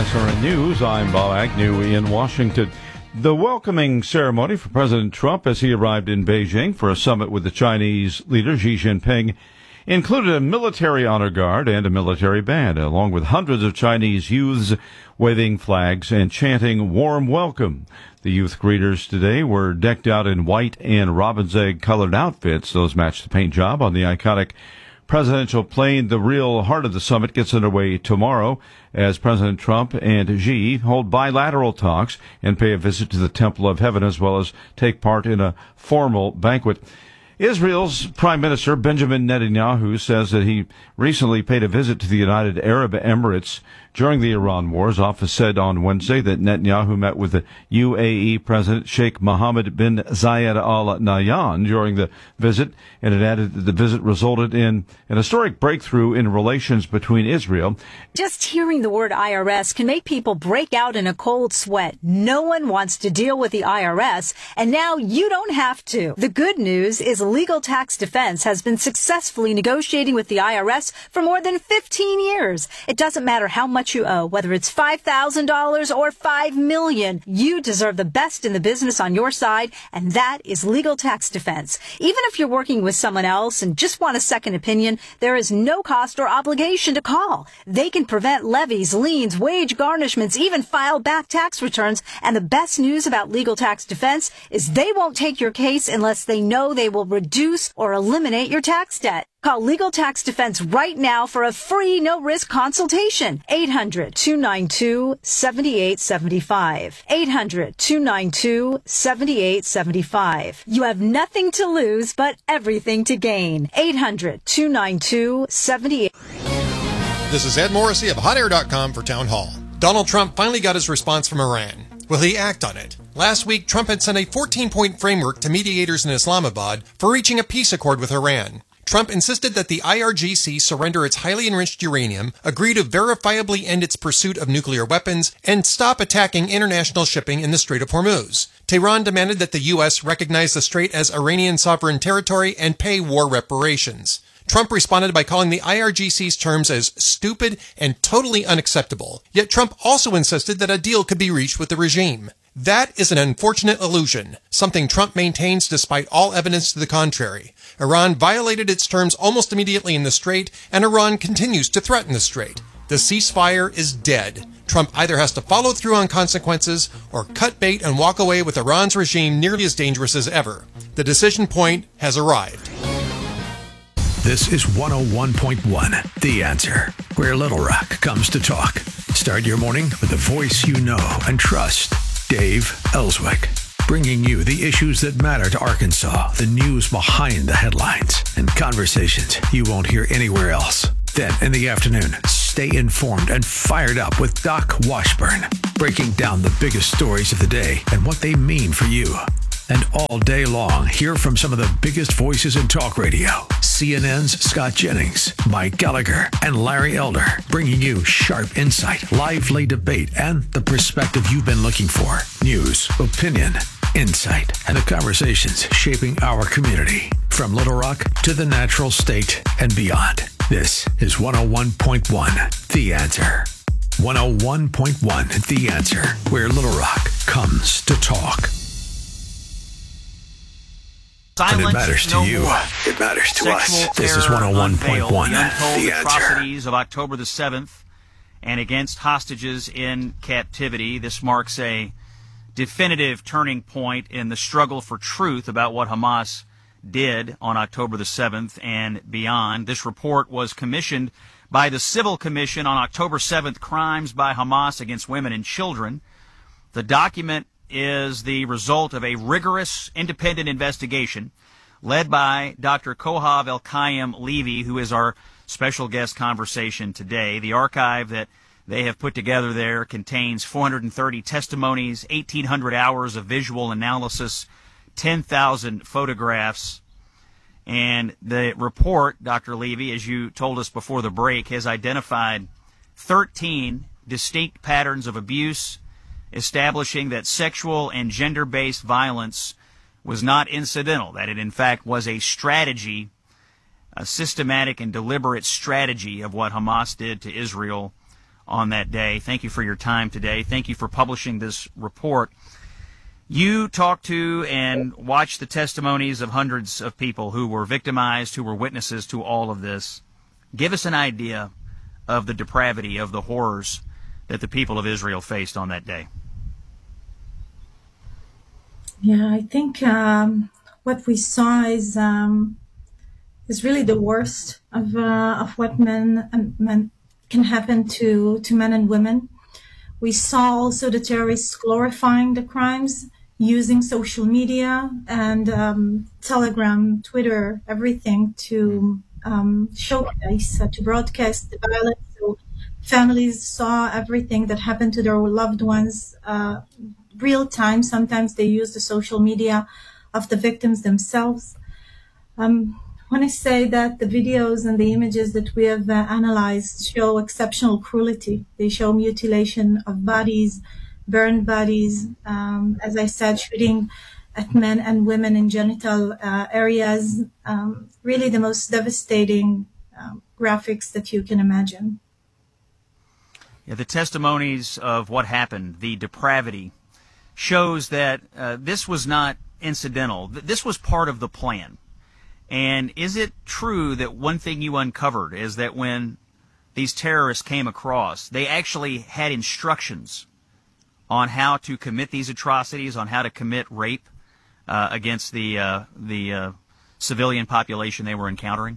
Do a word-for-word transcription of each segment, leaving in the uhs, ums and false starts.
S R N News, I'm Bob Agnew in Washington. The welcoming ceremony for President Trump as he arrived in Beijing for a summit with the Chinese leader Xi Jinping included a military honor guard and a military band, along with hundreds of Chinese youths waving flags and chanting warm welcome. The youth greeters today were decked out in white and robin's egg colored outfits. Those matched the paint job on the iconic presidential plane. The real heart of the summit gets underway tomorrow as President Trump and Xi hold bilateral talks and pay a visit to the Temple of Heaven, as well as take part in a formal banquet. Israel's Prime Minister Benjamin Netanyahu says that he recently paid a visit to the United Arab Emirates during the Iran war. His office said on Wednesday that Netanyahu met with the U A E President Sheikh Mohammed bin Zayed Al Nahyan during the visit, and it added that the visit resulted in an historic breakthrough in relations between Israel. Just hearing the word I R S can make people break out in a cold sweat. No one wants to deal with the I R S, and now you don't have to. The good news is Legal Tax Defense has been successfully negotiating with the I R S for more than fifteen years. It doesn't matter how much you owe, whether it's five thousand dollars or five million dollars. You deserve the best in the business on your side, and that is Legal Tax Defense. Even if you're working with someone else and just want a second opinion, there is no cost or obligation to call. They can prevent levies, liens, wage garnishments, even file back tax returns. And the best news about Legal Tax Defense is they won't take your case unless they know they will reduce or eliminate your tax debt. Call Legal Tax Defense right now for a free, no-risk consultation. eight hundred, two nine two, seven eight seven five. eight hundred, two nine two, seven eight seven five. You have nothing to lose, but everything to gain. eight hundred, two nine two, seven eight. This is Ed Morrissey of hot air dot com for Town Hall. Donald Trump finally got his response from Iran. Will he act on it? Last week, Trump had sent a fourteen-point framework to mediators in Islamabad for reaching a peace accord with Iran. Trump insisted that the I R G C surrender its highly enriched uranium, agree to verifiably end its pursuit of nuclear weapons, and stop attacking international shipping in the Strait of Hormuz. Tehran demanded that the U S recognize the strait as Iranian sovereign territory and pay war reparations. Trump responded by calling the I R G C's terms as stupid and totally unacceptable. Yet Trump also insisted that a deal could be reached with the regime. That is an unfortunate illusion, something Trump maintains despite all evidence to the contrary. Iran violated its terms almost immediately in the strait, and Iran continues to threaten the strait. The ceasefire is dead. Trump either has to follow through on consequences or cut bait and walk away with Iran's regime nearly as dangerous as ever. The decision point has arrived. This is one oh one point one, The Answer, where Little Rock comes to talk. Start your morning with a voice you know and trust. Dave Ellswick, bringing you the issues that matter to Arkansas, the news behind the headlines, and conversations you won't hear anywhere else. Then in the afternoon, stay informed and fired up with Doc Washburn, breaking down the biggest stories of the day and what they mean for you. And all day long, hear from some of the biggest voices in talk radio. C N N's Scott Jennings, Mike Gallagher, and Larry Elder, bringing you sharp insight, lively debate, and the perspective you've been looking for. News, opinion, insight, and the conversations shaping our community. From Little Rock to the natural state and beyond. This is one oh one point one, The Answer. one oh one point one, The Answer, where Little Rock comes to talk. Silence, and it matters to no you. More. It matters to Sexual us. This is one oh one point one, The untold The atrocities Answer. of October the seventh and against hostages in captivity. This marks a definitive turning point in the struggle for truth about what Hamas did on October the seventh and beyond. This report was commissioned by the Civil Commission on October seventh, Crimes by Hamas Against Women and Children. The document is the result of a rigorous independent investigation led by Doctor Kohav Elkayim Levy, who is our special guest conversation today. The archive that they have put together there contains four hundred thirty testimonies, eighteen hundred hours of visual analysis, ten thousand photographs. And the report, Doctor Levy, as you told us before the break, has identified thirteen distinct patterns of abuse, establishing that sexual and gender-based violence was not incidental, that it in fact was a strategy, a systematic and deliberate strategy of what Hamas did to Israel on that day. Thank you for your time today. Thank you for publishing this report. You talked to and watched the testimonies of hundreds of people who were victimized, who were witnesses to all of this. Give us an idea of the depravity, of the horrors that the people of Israel faced on that day. Yeah, I think um, what we saw is um, is really the worst of uh, of what men and men can happen to to men and women. We saw also the terrorists glorifying the crimes, using social media and um, Telegram, Twitter, everything to um, showcase, uh, to broadcast the violence. So families saw everything that happened to their loved ones uh, real time. Sometimes they use the social media of the victims themselves. Um, I want to say that the videos and the images that we have uh, analyzed show exceptional cruelty. They show mutilation of bodies, burned bodies, um, as I said, shooting at men and women in genital uh, areas. Um, really the most devastating um, graphics that you can imagine. Yeah, the testimonies of what happened, the depravity, shows that uh, this was not incidental. This was part of the plan. And is it true that one thing you uncovered is that when these terrorists came across, they actually had instructions on how to commit these atrocities, on how to commit rape uh, against the uh, the uh, civilian population they were encountering?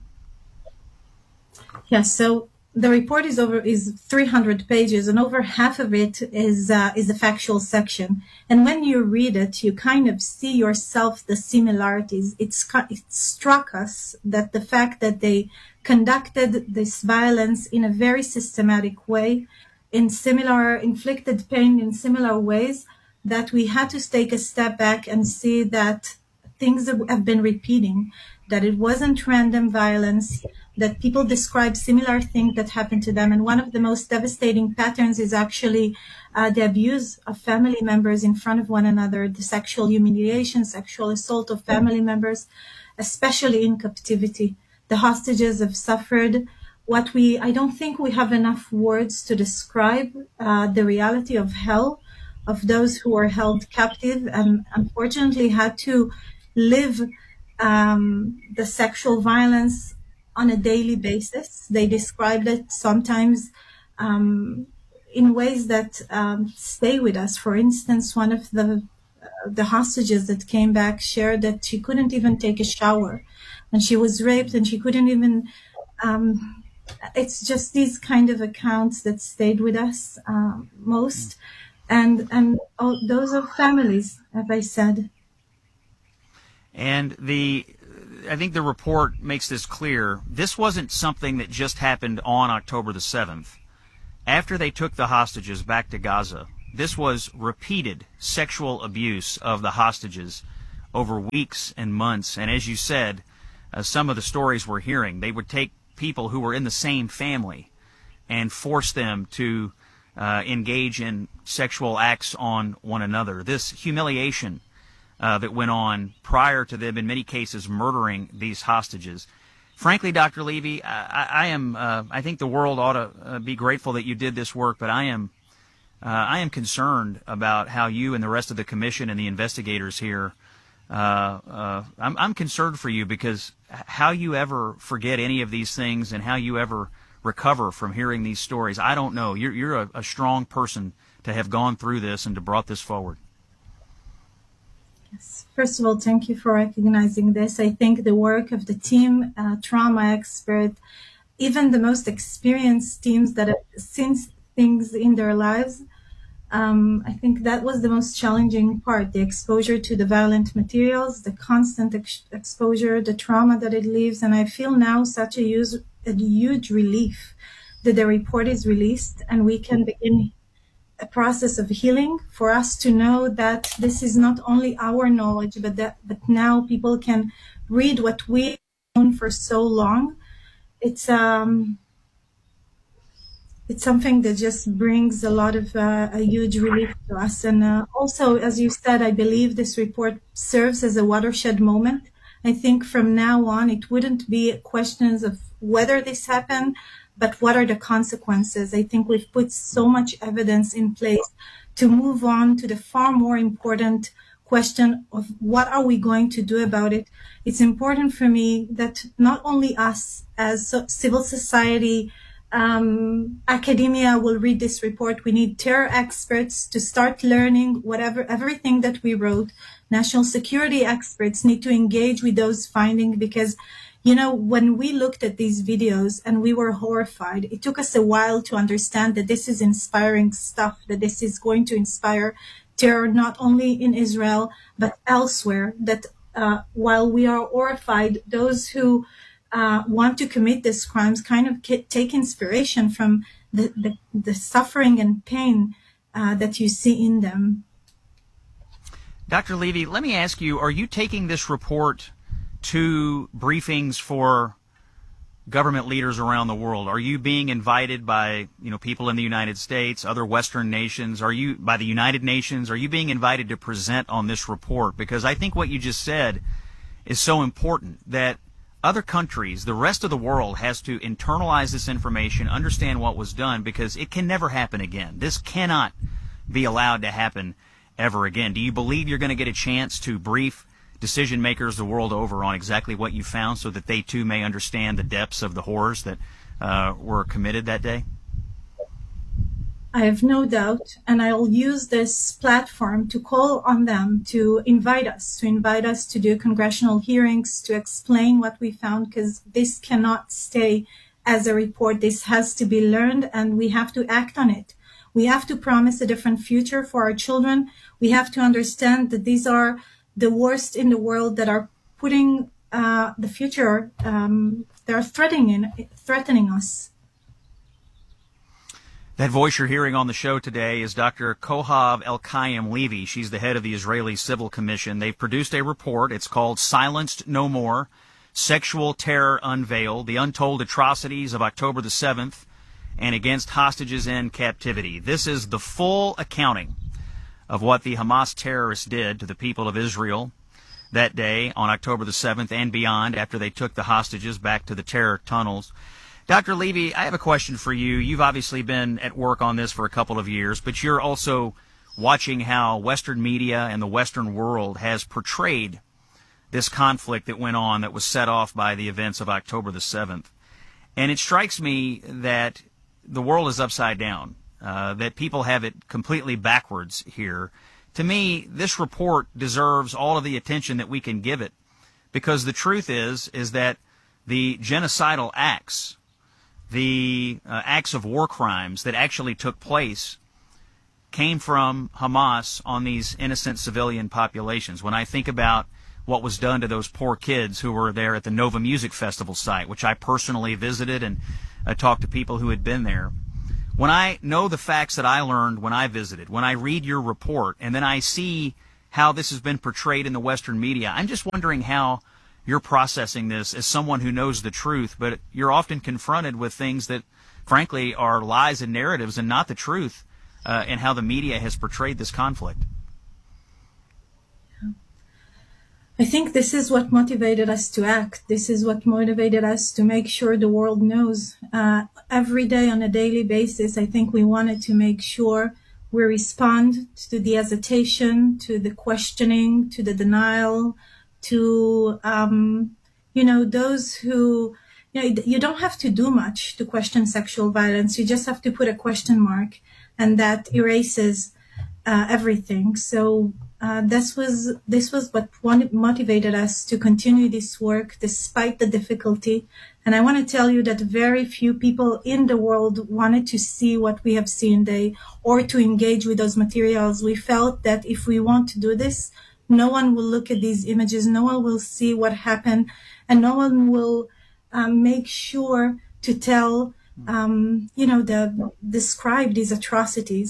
Yes. So the report is over is three hundred pages, and over half of it is uh, is the factual section. And when you read it, you kind of see yourself the similarities. It's it struck us that the fact that they conducted this violence in a very systematic way, in similar inflicted pain in similar ways, that we had to take a step back and see that things have been repeating, that it wasn't random violence, that people describe similar things that happened to them. And one of the most devastating patterns is actually uh, the abuse of family members in front of one another, the sexual humiliation, sexual assault of family members, especially in captivity. The hostages have suffered what we, I don't think we have enough words to describe uh, the reality of hell, of those who were held captive and unfortunately had to live um, the sexual violence on a daily basis. They described it sometimes um, in ways that um, stay with us. For instance, one of the uh, the hostages that came back shared that she couldn't even take a shower, and she was raped, and she couldn't even. Um, it's just these kind of accounts that stayed with us uh, most, and and oh, those are families, as I said. And the, I think the report makes this clear. This wasn't something that just happened on October the seventh. After they took the hostages back to Gaza, this was repeated sexual abuse of the hostages over weeks and months. And as you said, uh, some of the stories we're hearing, they would take people who were in the same family and force them to uh, engage in sexual acts on one another. This humiliation Uh, that went on prior to them, in many cases, murdering these hostages. Frankly, Doctor Levy, I, I am. Uh, I think the world ought to uh, be grateful that you did this work, but I am. Uh, I am concerned about how you and the rest of the commission and the investigators here. Uh, uh, I'm, I'm concerned for you because how you ever forget any of these things and how you ever recover from hearing these stories, I don't know. You're, you're a, a strong person to have gone through this and to brought this forward. First of all, thank you for recognizing this. I think the work of the team, uh, trauma expert, even the most experienced teams that have seen things in their lives, um, I think that was the most challenging part, the exposure to the violent materials, the constant ex exposure, the trauma that it leaves. And I feel now such a huge, a huge relief that the report is released and we can begin a process of healing, for us to know that this is not only our knowledge, but that but now people can read what we've known for so long. It's um, it's something that just brings a lot of uh, a huge relief to us. And uh, also, as you said, I believe this report serves as a watershed moment. I think from now on, it wouldn't be questions of whether this happened, but what are the consequences? I think we've put so much evidence in place to move on to the far more important question of what are we going to do about it. It's important for me that not only us as civil society, um, academia will read this report. We need terror experts to start learning whatever, everything that we wrote. National security experts need to engage with those findings because, you know, when we looked at these videos and we were horrified, it took us a while to understand that this is inspiring stuff, that this is going to inspire terror not only in Israel, but elsewhere, that uh, while we are horrified, those who uh, want to commit these crimes kind of take inspiration from the, the, the suffering and pain uh, that you see in them. Doctor Levy, let me ask you, are you taking this report to briefings for government leaders around the world? Are you being invited by, you know, people in the United States, other Western nations? Are you by the United Nations? Are you being invited to present on this report? Because I think what you just said is so important, that other countries, the rest of the world, has to internalize this information, understand what was done, because it can never happen again. This cannot be allowed to happen ever again. Do you believe you're going to get a chance to brief decision makers the world over on exactly what you found so that they too may understand the depths of the horrors that uh, were committed that day? I have no doubt, and I'll use this platform to call on them to invite us, to invite us to do congressional hearings, to explain what we found, because this cannot stay as a report. This has to be learned, and we have to act on it. We have to promise a different future for our children. We have to understand that these are the worst in the world that are putting uh, the future, um, they are threatening, threatening us. That voice you're hearing on the show today is Doctor Kohav Elkayim Levy. She's the head of the Israeli Civil Commission. They've produced a report. It's called Silenced No More, Sexual Terror Unveiled, The Untold Atrocities of October the seventh, and Against Hostages in Captivity. This is the full accounting of what the Hamas terrorists did to the people of Israel that day on October the seventh and beyond, after they took the hostages back to the terror tunnels. Doctor Levy, I have a question for you. You've obviously been at work on this for a couple of years, but you're also watching how Western media and the Western world has portrayed this conflict that went on, that was set off by the events of October the seventh. And it strikes me that the world is upside down. Uh, that people have it completely backwards here. To me, this report deserves all of the attention that we can give it, because the truth is, is that the genocidal acts, the uh, acts of war crimes that actually took place came from Hamas on these innocent civilian populations. When I think about what was done to those poor kids who were there at the Nova Music Festival site, which I personally visited and uh, talked to people who had been there, when I know the facts that I learned when I visited, when I read your report, and then I see how this has been portrayed in the Western media, I'm just wondering how you're processing this as someone who knows the truth, but you're often confronted with things that, frankly, are lies and narratives and not the truth, uh, and how the media has portrayed this conflict. I think this is what motivated us to act. This is what motivated us to make sure the world knows. Uh, every day on a daily basis, I think we wanted to make sure we respond to the hesitation, to the questioning, to the denial, to, um, you know, those who, you know, you don't have to do much to question sexual violence. You just have to put a question mark, and that erases uh, everything. So Uh, this was this was what motivated us to continue this work despite the difficulty. And I want to tell you that very few people in the world wanted to see what we have seen today or to engage with those materials. We felt that if we want to do this, no one will look at these images, no one will see what happened, and no one will um, make sure to tell, um, you know, the describe these atrocities.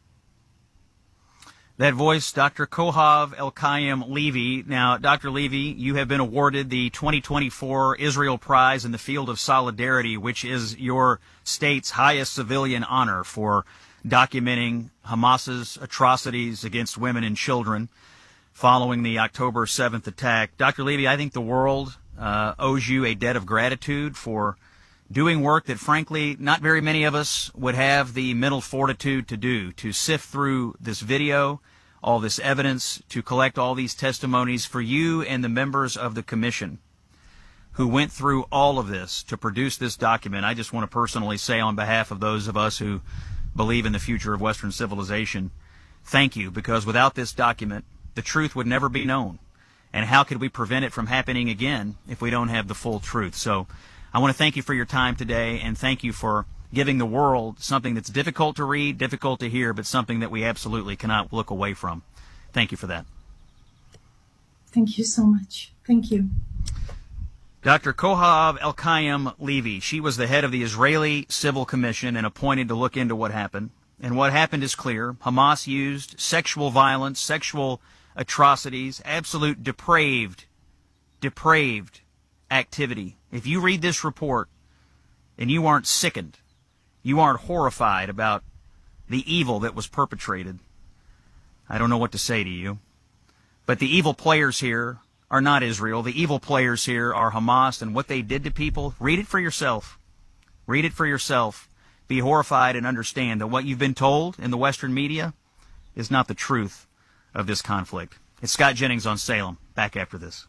That voice, Doctor Kohav Elkayim Levy. Now, Doctor Levy, you have been awarded the twenty twenty-four Israel Prize in the Field of Solidarity, which is your state's highest civilian honor for documenting Hamas's atrocities against women and children following the October seventh attack. Doctor Levy, I think the world uh, owes you a debt of gratitude for doing work that, frankly, not very many of us would have the mental fortitude to do, to sift through this video, all this evidence, to collect all these testimonies for you and the members of the commission who went through all of this to produce this document. I just want to personally say, on behalf of those of us who believe in the future of Western civilization, thank you, because without this document, the truth would never be known. And how could we prevent it from happening again if we don't have the full truth? So I want to thank you for your time today, and thank you for giving the world something that's difficult to read, difficult to hear, but something that we absolutely cannot look away from. Thank you for that. Thank you so much. Thank you. Doctor Kohav Elkayim Levy, she was the head of the Israeli Civil Commission and appointed to look into what happened. And what happened is clear. Hamas used sexual violence, sexual atrocities, absolute depraved, depraved activity. If you read this report and you aren't sickened, you aren't horrified about the evil that was perpetrated, I don't know what to say to you. But the evil players here are not Israel. The evil players here are Hamas, and what they did to people, read it for yourself. Read it for yourself. Be horrified and understand that what you've been told in the Western media is not the truth of this conflict. It's Scott Jennings on Salem. Back after this.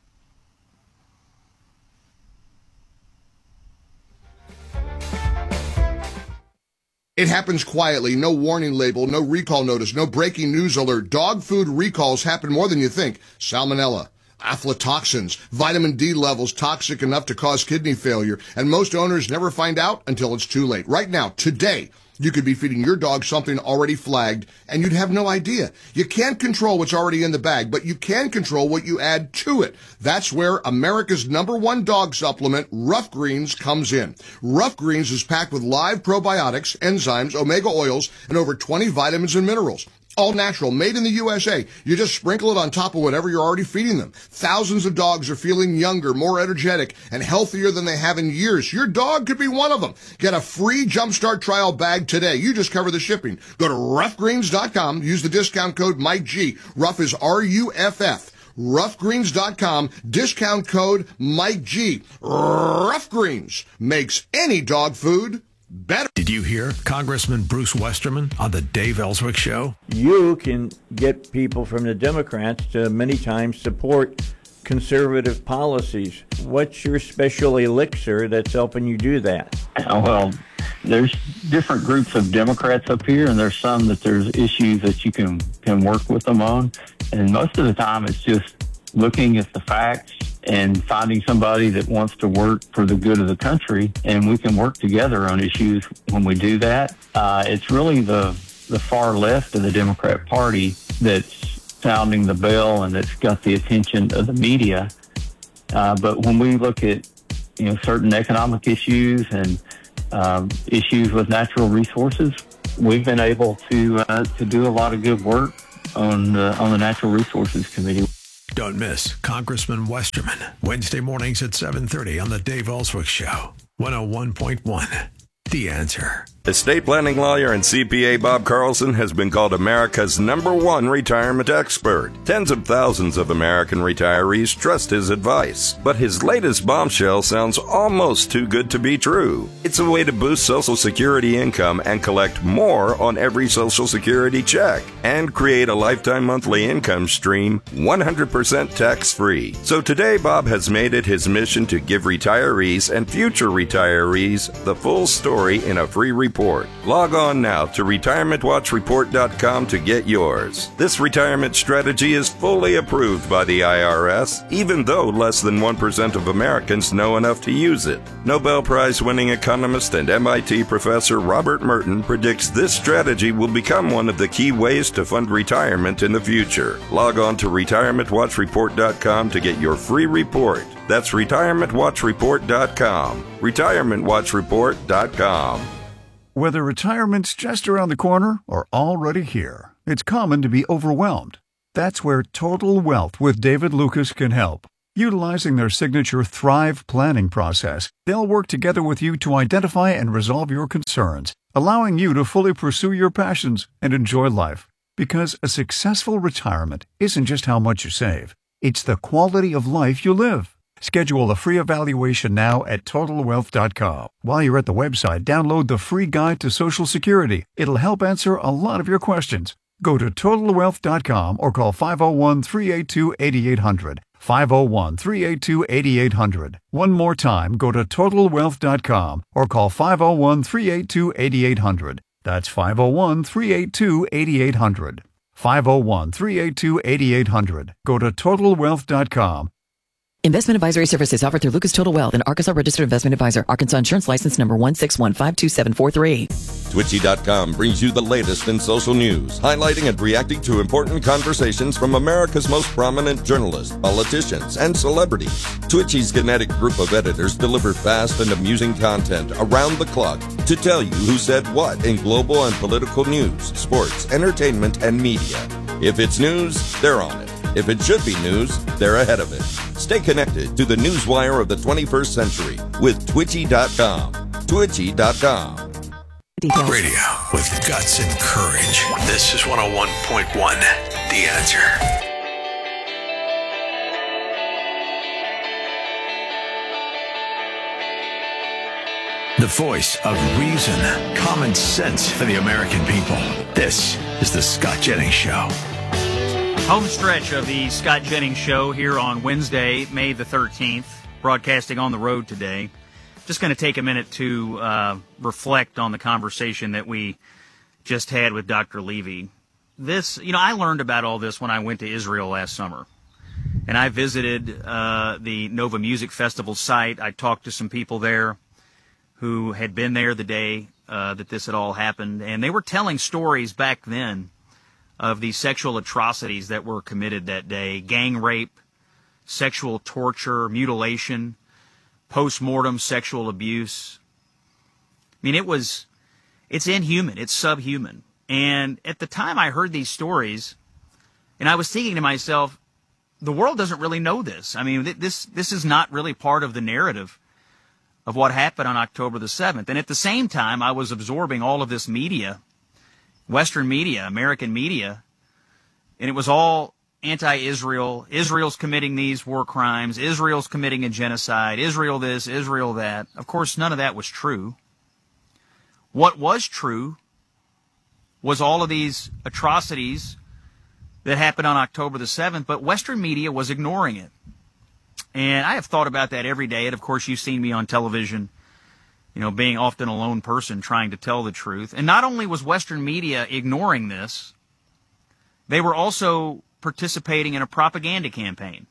It happens quietly, no warning label, no recall notice, no breaking news alert. Dog food recalls happen more than you think. Salmonella, aflatoxins, vitamin D levels toxic enough to cause kidney failure, and most owners never find out until it's too late. Right now, today, you could be feeding your dog something already flagged, and you'd have no idea. You can't control what's already in the bag, but you can control what you add to it. That's where America's number one dog supplement, Rough Greens, comes in. Rough Greens is packed with live probiotics, enzymes, omega oils, and over twenty vitamins and minerals. All natural, made in the U S A. You just sprinkle it on top of whatever you're already feeding them. Thousands of dogs are feeling younger, more energetic, and healthier than they have in years. Your dog could be one of them. Get a free Jumpstart trial bag today. You just cover the shipping. Go to rough greens dot com. Use the discount code Mike G. Rough is R U F F. rough greens dot com. Discount code Mike G. Rough Greens makes any dog food better. Did you hear Congressman Bruce Westerman on the Dave Ellswick Show? You can get people from the Democrats to many times support conservative policies. What's your special elixir that's helping you do that? Well, there's different groups of Democrats up here, and there's some that there's issues that you can, can work with them on. And most of the time it's just looking at the facts and finding somebody that wants to work for the good of the country, and we can work together on issues when we do that. Uh, it's really the, the far left of the Democrat Party that's sounding the bell and that's got the attention of the media. Uh, but when we look at, you know, certain economic issues and um, issues with natural resources, we've been able to uh, to do a lot of good work on the, on the Natural Resources Committee. Don't miss Congressman Westerman, Wednesday mornings at seven thirty on the Dave Ellswick Show, one oh one point one, The Answer. Estate planning lawyer and C P A Bob Carlson has been called America's number one retirement expert. Tens of thousands of American retirees trust his advice. But his latest bombshell sounds almost too good to be true. It's a way to boost Social Security income and collect more on every Social Security check and create a lifetime monthly income stream one hundred percent tax-free. So today, Bob has made it his mission to give retirees and future retirees the full story in a free report. Log on now to retirement watch report dot com to get yours. This retirement strategy is fully approved by the I R S, even though less than one percent of Americans know enough to use it. Nobel Prize-winning economist and M I T professor Robert Merton predicts this strategy will become one of the key ways to fund retirement in the future. Log on to retirement watch report dot com to get your free report. That's retirement watch report dot com. retirement watch report dot com. Whether retirement's just around the corner or already here, it's common to be overwhelmed. That's where Total Wealth with David Lucas can help. Utilizing their signature Thrive planning process, they'll work together with you to identify and resolve your concerns, allowing you to fully pursue your passions and enjoy life. Because a successful retirement isn't just how much you save, it's the quality of life you live. Schedule a free evaluation now at total wealth dot com. While you're at the website, download the free guide to Social Security. It'll help answer a lot of your questions. Go to total wealth dot com or call five oh one, three eight two, eight eight hundred. five oh one, three eight two, eight eight hundred. One more time, go to total wealth dot com or call five oh one, three eight two, eight eight hundred. That's five oh one, three eight two, eight eight hundred. five oh one, three eight two, eight eight hundred. Go to total wealth dot com. Investment advisory services offered through Lucas Total Wealth, an Arkansas registered investment advisor. Arkansas insurance license number one six one five two seven four three. Twitchy dot com brings you the latest in social news, highlighting and reacting to important conversations from America's most prominent journalists, politicians, and celebrities. Twitchy's kinetic group of editors deliver fast and amusing content around the clock to tell you who said what in global and political news, sports, entertainment, and media. If it's news, they're on it. If it should be news, they're ahead of it. Stay connected to the newswire of the twenty-first century with Twitchy dot com. Twitchy dot com. Details. Radio with guts and courage. This is one oh one point one, The Answer. The voice of reason, common sense for the American people. This is the Scott Jennings Show. Home stretch of the Scott Jennings Show here on Wednesday, May the thirteenth, broadcasting on the road today. Just going to take a minute to uh, reflect on the conversation that we just had with Doctor Levy. This, you know, I learned about all this when I went to Israel last summer. And I visited uh, the Nova Music Festival site. I talked to some people there who had been there the day uh, that this had all happened. And they were telling stories back then of the sexual atrocities that were committed that day. Gang rape, sexual torture, mutilation, post-mortem sexual abuse. I mean, it was, it's inhuman. It's subhuman. And at the time I heard these stories, and I was thinking to myself, the world doesn't really know this. I mean, this this is not really part of the narrative of what happened on October the seventh. And at the same time, I was absorbing all of this media, Western media, American media, and it was all anti-Israel. Israel's committing these war crimes. Israel's committing a genocide. Israel this, Israel that. Of course, none of that was true. What was true was all of these atrocities that happened on October the seventh, but Western media was ignoring it. And I have thought about that every day. And, of course, you've seen me on television, you know, being often a lone person trying to tell the truth. And not only was Western media ignoring this, they were also participating in a propaganda campaign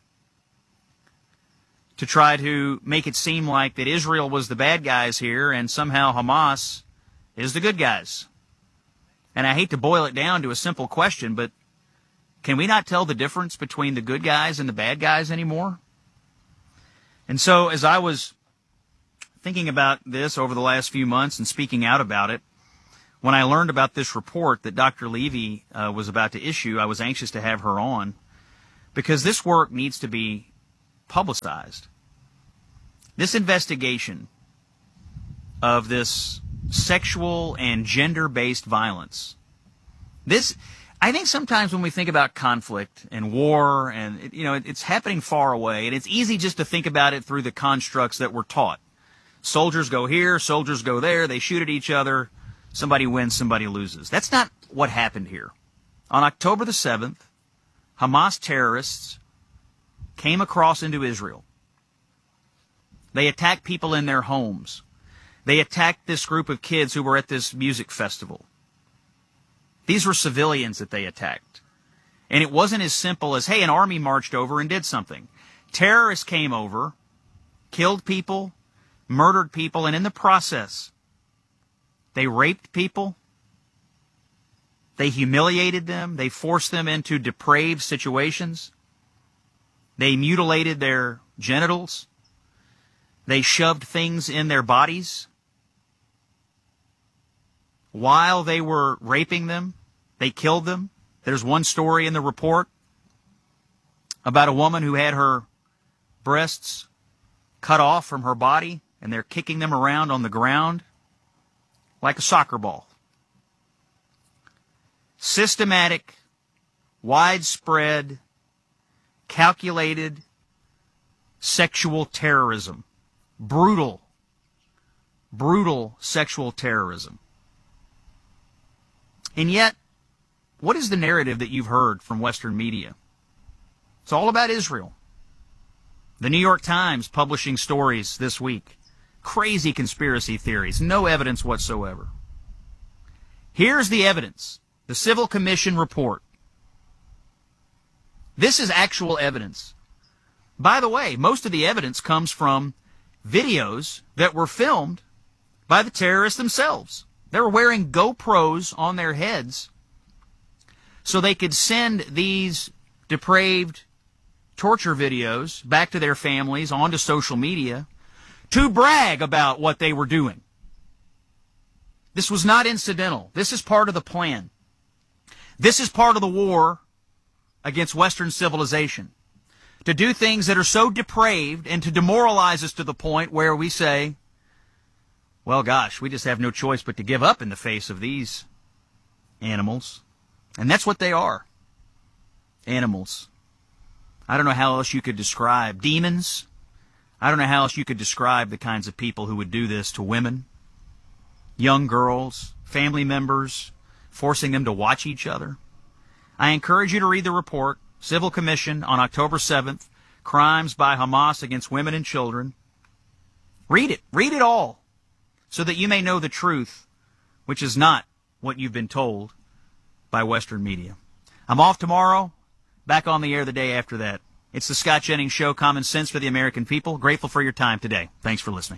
to try to make it seem like that Israel was the bad guys here and somehow Hamas is the good guys. And I hate to boil it down to a simple question, but can we not tell the difference between the good guys and the bad guys anymore? And so as I was thinking about this over the last few months and speaking out about it, when I learned about this report that Doctor Levy uh, was about to issue, I was anxious to have her on because this work needs to be publicized. This investigation of this sexual and gender-based violence, this, I think sometimes when we think about conflict and war and, it, you know, it, it's happening far away, and it's easy just to think about it through the constructs that we're taught. Soldiers go here, soldiers go there, they shoot at each other, somebody wins, somebody loses. That's not what happened here. On October the seventh, Hamas terrorists came across into Israel. They attacked people in their homes. They attacked this group of kids who were at this music festival. These were civilians that they attacked. And it wasn't as simple as, hey, an army marched over and did something. Terrorists came over, killed people, murdered people, and in the process, they raped people. They humiliated them. They forced them into depraved situations. They mutilated their genitals. They shoved things in their bodies. While they were raping them, they killed them. There's one story in the report about a woman who had her breasts cut off from her body, and they're kicking them around on the ground like a soccer ball. Systematic, widespread, calculated sexual terrorism. Brutal, brutal sexual terrorism. And yet, what is the narrative that you've heard from Western media? It's all about Israel. The New York Times publishing stories this week. Crazy conspiracy theories. No evidence whatsoever. Here's the evidence. The Civil Commission report. This is actual evidence. By the way, most of the evidence comes from videos that were filmed by the terrorists themselves. They were wearing GoPros on their heads so they could send these depraved torture videos back to their families onto social media to brag about what they were doing. This was not incidental. This is part of the plan. This is part of the war against Western civilization. To do things that are so depraved and to demoralize us to the point where we say, well, gosh, we just have no choice but to give up in the face of these animals. And that's what they are. Animals. I don't know how else you could describe demons. I don't know how else you could describe the kinds of people who would do this to women, young girls, family members, forcing them to watch each other. I encourage you to read the report, Civil Commission on October seventh, Crimes by Hamas Against Women and Children. Read it. Read it all so that you may know the truth, which is not what you've been told by Western media. I'm off tomorrow, back on the air the day after that. It's the Scott Jennings Show, Common Sense for the American People. Grateful for your time today. Thanks for listening.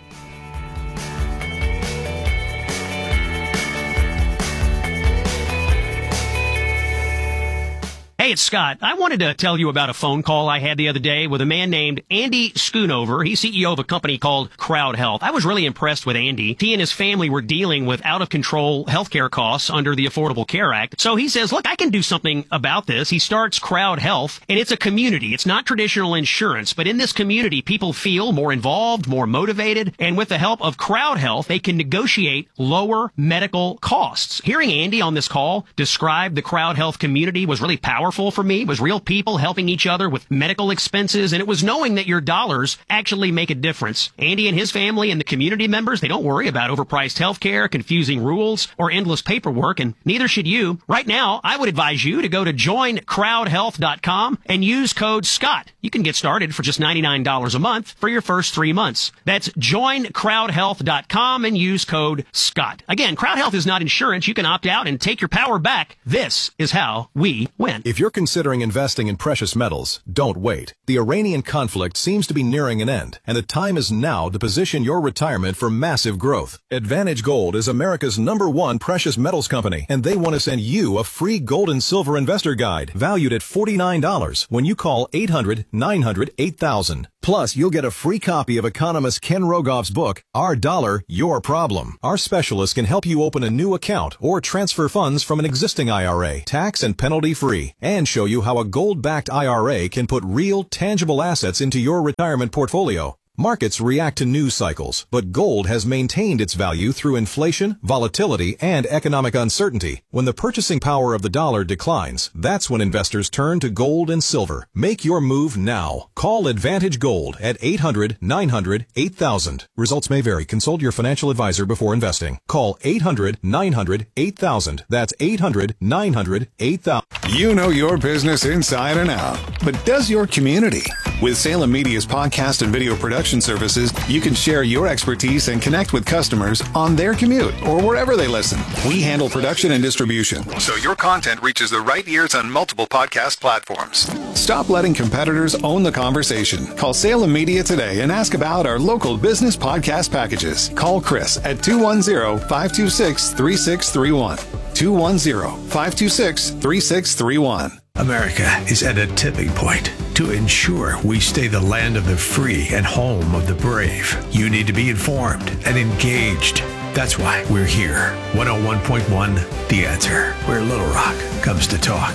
Hey, it's Scott. I wanted to tell you about a phone call I had the other day with a man named Andy Schoonover. He's C E O of a company called Crowd Health. I was really impressed with Andy. He and his family were dealing with out-of-control healthcare costs under the Affordable Care Act. So he says, look, I can do something about this. He starts Crowd Health, and it's a community. It's not traditional insurance, but in this community, people feel more involved, more motivated, and with the help of Crowd Health, they can negotiate lower medical costs. Hearing Andy on this call describe the Crowd Health community was really powerful. For me, it was real people helping each other with medical expenses, and it was knowing that your dollars actually make a difference. Andy and his family and the community members, they don't worry about overpriced health care, confusing rules, or endless paperwork, and neither should you. Right now, I would advise you to go to join crowd health dot com and use code SCOTT. You can get started for just ninety-nine dollars a month for your first three months. That's join crowd health dot com and use code SCOTT. Again, Crowd Health is not insurance. You can opt out and take your power back. This is how we win. If you're considering investing in precious metals, don't wait. The Iranian conflict seems to be nearing an end, and the time is now to position your retirement for massive growth. Advantage Gold is America's number one precious metals company, and they want to send you a free gold and silver investor guide valued at forty-nine dollars when you call eight hundred, nine hundred, eight thousand. Plus, you'll get a free copy of economist Ken Rogoff's book, Our Dollar, Your Problem. Our specialists can help you open a new account or transfer funds from an existing I R A, tax and penalty free, and show you how a gold-backed I R A can put real, tangible assets into your retirement portfolio. Markets react to news cycles, but gold has maintained its value through inflation, volatility, and economic uncertainty. When the purchasing power of the dollar declines, that's when investors turn to gold and silver. Make your move now. Call Advantage Gold at eight hundred, nine hundred, eight thousand. Results may vary. Consult your financial advisor before investing. Call eight hundred, nine hundred, eight thousand. That's eight hundred, nine hundred, eight thousand. You know your business inside and out, but does your community? With Salem Media's podcast and video production services, you can share your expertise and connect with customers on their commute or wherever they listen. We handle production and distribution, so your content reaches the right ears on multiple podcast platforms. Stop letting competitors own the conversation. Call Salem Media today and ask about our local business podcast packages. Call Chris at two one zero, five two six, three six three one. two one zero, five two six, three six three one. America is at a tipping point. To ensure we stay the land of the free and home of the brave, you need to be informed and engaged. That's why we're here. one oh one point one The Answer, where Little Rock comes to talk.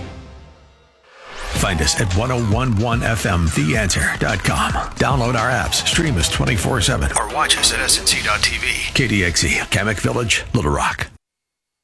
Find us at ten eleven F M the answer dot com. Download our apps, stream us twenty-four seven, or watch us at S N C dot T V. K D X E, Kamek Village, Little Rock.